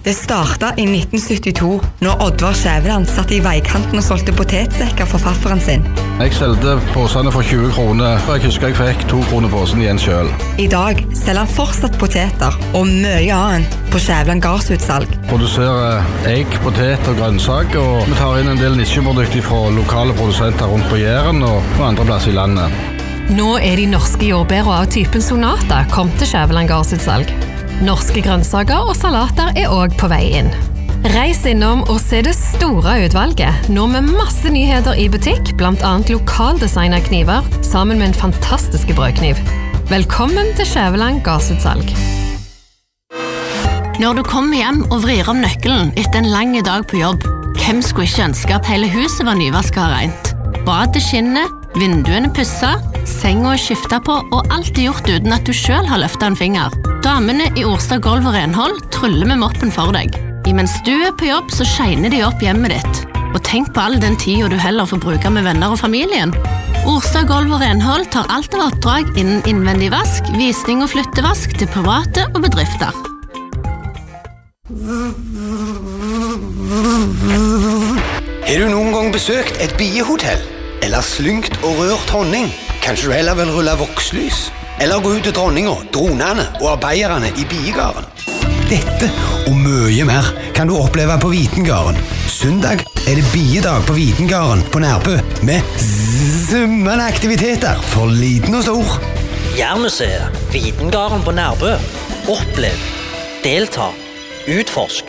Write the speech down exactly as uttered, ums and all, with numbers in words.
Det startet i nitten syttito, når Oddvar Skjæveland satt i veikanten og solgte potetsekker for fafferen sin. Jeg selgte påsene for tjue kroner, og jeg husker jeg fikk to kroner påsen igjen selv. I dag selger han fortsatt poteter og mye annet på Skjæveland gardsutsalg. Produserer egg, potet og grønnsaker, og vi tar inn en del nisjeprodukter fra lokale produsenter rundt på Jæren og på andre plasser i landet. Nå er de norske jordbærene av typen Sonata kom til Skjæveland gardsutsalg. Norske grønnsaker og salater er også på vei inn. Reis innom og se det store utvalget, nå med masse nyheter i butikk, blant annet lokaldesignet kniver, sammen med en fantastisk brødkniv. Velkommen til Skjæveland gardsutsalg. Når du kommer hjem og vrir om nøkkelen etter en lang dag på jobb, hvem skulle ikke ønske at hele huset var nyvasket og rent? Badet skinner, vinduene pusset, senga er skiftet på, og alt er gjort uten at du selv har løftet en finger. Damene i Orstad Golv og Renhold tryller med moppen for deg. Imens du er på jobb, så skjeiner de opp hjemmet ditt. Og tenk på all den tiden du heller får bruke med venner og familien. Orstad Golv og Renhold tar alt av oppdrag innen innvendig vask, visning og flyttevask til private og bedrifter. Har du noen gang besøkt et biehotell? Eller slyngt og rørt honning? Kanskje du heller vil rulle vokslys? Eller gå ut til dronninga, dronene og arbeiderne i biegarden? Dette og mye mer kan du oppleve på Vitengarden. Søndag er det biedag på Vitengarden på Nærbø med summende aktiviteter for liten og stor. Jærmuseet, Vitengarden på Nærbø. Opplev, delta, utforsk